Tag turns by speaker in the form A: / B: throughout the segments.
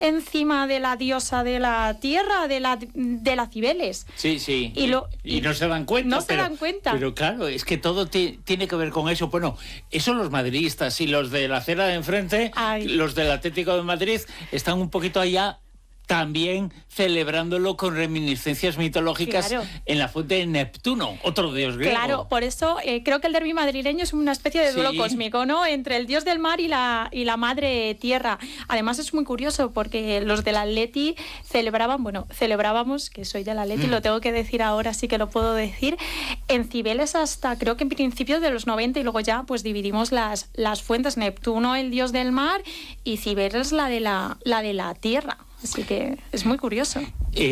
A: encima de la diosa de la tierra, de la Cibeles.
B: Sí. Y no se dan cuenta. Pero claro, es que todo tiene que ver con eso. Bueno, eso los madridistas y los de la acera de enfrente, los del Atlético de Madrid, están un poquito allá también celebrándolo con reminiscencias mitológicas, claro, en la fuente de Neptuno, otro dios griego.
A: Claro, por eso creo que el derbi madrileño es una especie de duelo cósmico, ¿no? Entre el dios del mar y la madre tierra. Además es muy curioso porque los del Atleti celebrábamos, que soy del Atleti, lo tengo que decir ahora, sí que lo puedo decir, en Cibeles hasta creo que en principios de los 90, y luego ya pues dividimos las fuentes, Neptuno el dios del mar y Cibeles la de la tierra. Así que es muy curioso.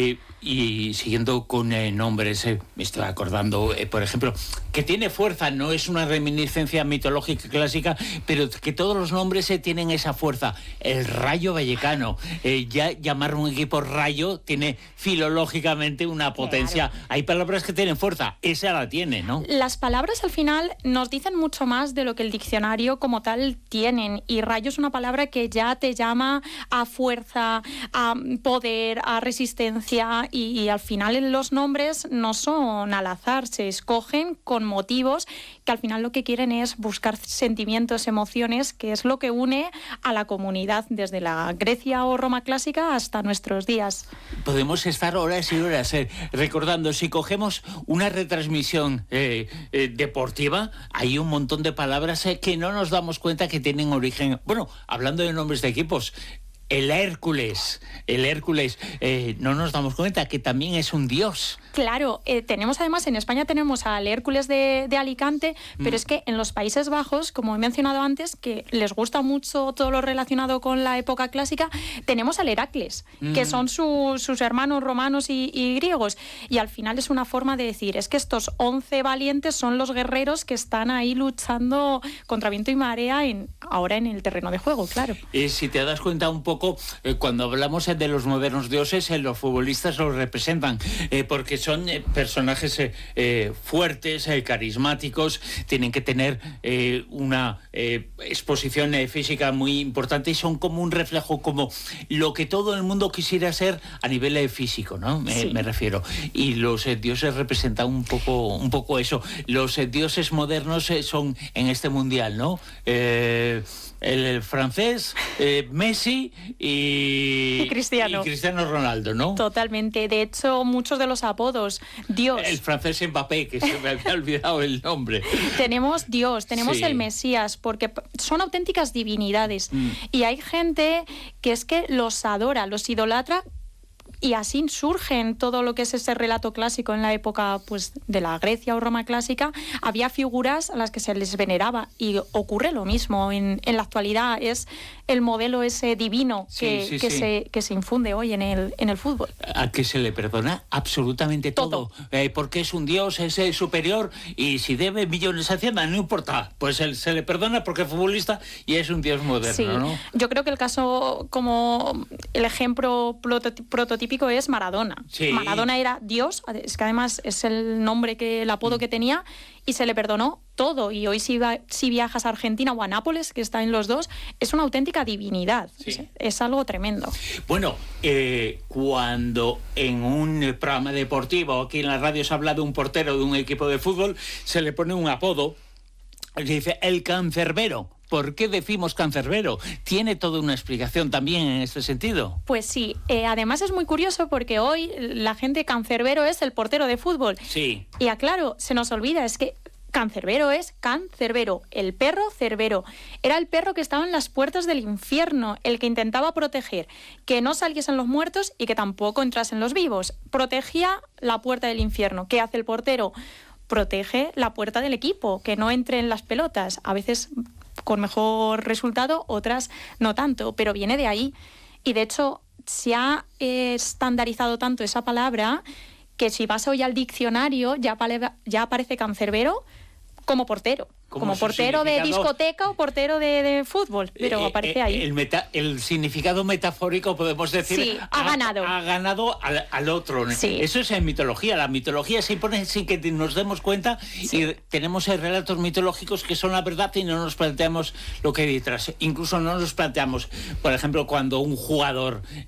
B: Y siguiendo con nombres, me estoy acordando, por ejemplo, que tiene fuerza, no es una reminiscencia mitológica clásica, pero que todos los nombres tienen esa fuerza. El Rayo Vallecano, ya llamar un equipo Rayo tiene filológicamente una potencia. Claro. Hay palabras que tienen fuerza, esa la tiene, ¿no?
A: Las palabras al final nos dicen mucho más de lo que el diccionario como tal tienen, y Rayo es una palabra que ya te llama a fuerza, a poder, a resistencia, y al final los nombres no son al azar, se escogen con motivos que al final lo que quieren es buscar sentimientos, emociones, que es lo que une a la comunidad desde la Grecia o Roma clásica hasta nuestros días.
B: Podemos estar horas y horas recordando. Si cogemos una retransmisión deportiva, hay un montón de palabras que no nos damos cuenta que tienen origen. Bueno, hablando de nombres de equipos, el Hércules, no nos damos cuenta que también es un dios.
A: Claro, tenemos además, en España tenemos al Hércules de Alicante, pero es que en los Países Bajos, como he mencionado antes, que les gusta mucho todo lo relacionado con la época clásica, tenemos al Heracles, que son sus hermanos romanos y griegos, y al final es una forma de decir, es que estos 11 valientes son los guerreros que están ahí luchando contra viento y marea ahora en el terreno de juego, claro.
B: Si te das cuenta un poco, cuando hablamos de los modernos dioses, los futbolistas los representan, porque son personajes fuertes, carismáticos, tienen que tener una exposición física muy importante y son como un reflejo, como lo que todo el mundo quisiera ser a nivel físico, ¿no? Me refiero. Y los dioses representan un poco eso. Los dioses modernos son en este mundial, ¿no? El francés, Messi y Cristiano Ronaldo, ¿no?
A: Totalmente. De hecho, muchos de los apodos, Dios.
B: El francés Mbappé, que se me había olvidado el nombre.
A: Tenemos Dios, tenemos el Mesías, porque son auténticas divinidades. Y hay gente que es que los adora, los idolatra, y así surgen todo lo que es ese relato clásico en la época pues de la Grecia o Roma clásica. Había figuras a las que se les veneraba y ocurre lo mismo en la actualidad. Es el modelo ese divino que se infunde hoy en el fútbol.
B: A que se le perdona absolutamente todo. Porque es un dios, es superior, y si debe millones a Hacienda, no importa, pues se le perdona porque es futbolista y es un dios moderno, ¿no?
A: Yo creo que el caso, como el ejemplo prototípico, es Maradona. Maradona era Dios, es que además es el nombre, el apodo que tenía, y se le perdonó todo. Y hoy si viajas a Argentina o a Nápoles, que está en los dos, es una auténtica divinidad. Es algo tremendo.
B: Bueno, cuando en un programa deportivo aquí en la radio se habla de un portero de un equipo de fútbol, se le pone un apodo, se dice el cancerbero. ¿Por qué decimos cancerbero? ¿Tiene toda una explicación también en este sentido?
A: Pues sí, además es muy curioso porque hoy la gente cancerbero es el portero de fútbol.
B: Sí.
A: Y aclaro, se nos olvida, es que cancerbero es cancerbero, el perro Cerbero. Era el perro que estaba en las puertas del infierno, el que intentaba proteger que no saliesen los muertos y que tampoco entrasen los vivos. Protegía la puerta del infierno. ¿Qué hace el portero? Protege la puerta del equipo, que no entren las pelotas. A veces con mejor resultado, otras no tanto, pero viene de ahí. Y de hecho se ha estandarizado tanto esa palabra que si vas hoy al diccionario ya aparece cancerbero como portero. como portero de discoteca o portero de fútbol, pero aparece ahí.
B: El significado metafórico, podemos decir,
A: sí, ha ganado.
B: Ha ganado al otro.
A: Sí.
B: Eso es en mitología. La mitología se impone sin que nos demos cuenta, sí. Y tenemos relatos mitológicos que son la verdad y no nos planteamos lo que hay detrás. Incluso no nos planteamos, por ejemplo, cuando un jugador